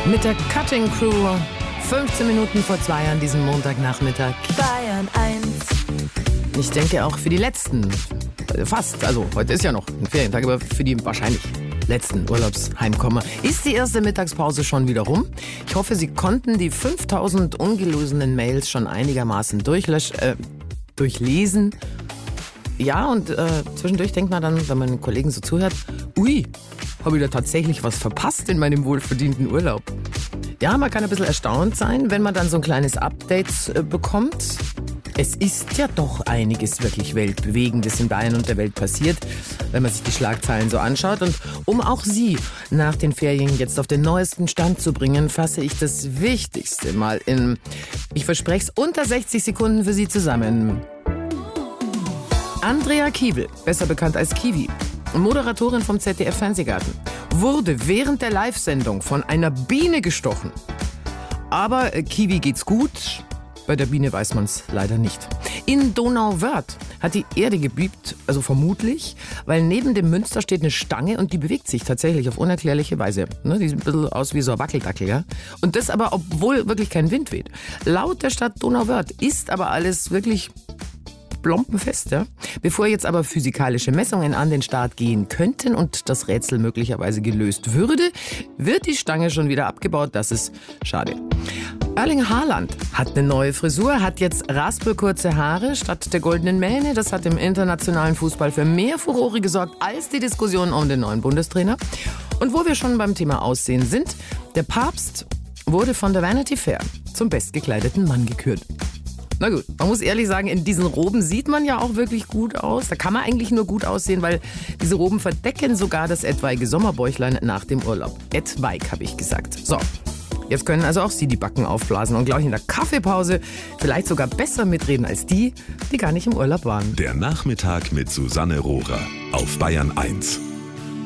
Mit der Cutting Crew. 15 Minuten vor 2 an diesem Montagnachmittag. Bayern 1. Ich denke auch für die letzten, fast, also heute ist ja noch ein Ferientag, aber für die wahrscheinlich letzten Urlaubsheimkommer ist die erste Mittagspause schon wieder rum. Ich hoffe, Sie konnten die 5000 ungelesenen Mails schon einigermaßen durchlesen. Ja, und zwischendurch denkt man dann, wenn man den Kollegen so zuhört, ui, habe ich da tatsächlich was verpasst in meinem wohlverdienten Urlaub. Ja, man kann ein bisschen erstaunt sein, wenn man dann so ein kleines Update bekommt. Es ist ja doch einiges wirklich Weltbewegendes in Bayern und der Welt passiert, wenn man sich die Schlagzeilen so anschaut. Und um auch Sie nach den Ferien jetzt auf den neuesten Stand zu bringen, fasse ich das Wichtigste mal in, ich verspreche es, unter 60 Sekunden für Sie zusammen. Andrea Kiewel, besser bekannt als Kiwi, Moderatorin vom ZDF-Fernsehgarten, wurde während der Live-Sendung von einer Biene gestochen. Aber Kiwi geht's gut. Bei der Biene weiß man es leider nicht. In Donauwörth hat die Erde gebiebt, also vermutlich, weil neben dem Münster steht eine Stange und die bewegt sich tatsächlich auf unerklärliche Weise. Ne, die sieht ein bisschen aus wie so ein Wackeldackel, ja? Und das aber, obwohl wirklich kein Wind weht. Laut der Stadt Donauwörth ist aber alles wirklich plombenfest, ja? Bevor jetzt aber physikalische Messungen an den Start gehen könnten und das Rätsel möglicherweise gelöst würde, wird die Stange schon wieder abgebaut. Das ist schade. Erling Haaland hat eine neue Frisur, hat jetzt raspelkurze Haare statt der goldenen Mähne. Das hat im internationalen Fußball für mehr Furore gesorgt als die Diskussion um den neuen Bundestrainer. Und wo wir schon beim Thema Aussehen sind, der Papst wurde von der Vanity Fair zum bestgekleideten Mann gekürt. Na gut, man muss ehrlich sagen, in diesen Roben sieht man ja auch wirklich gut aus. Da kann man eigentlich nur gut aussehen, weil diese Roben verdecken sogar das etwaige Sommerbäuchlein nach dem Urlaub. Etwaig, habe ich gesagt. So, jetzt können also auch Sie die Backen aufblasen und gleich in der Kaffeepause vielleicht sogar besser mitreden als die gar nicht im Urlaub waren. Der Nachmittag mit Susanne Rohrer auf Bayern 1.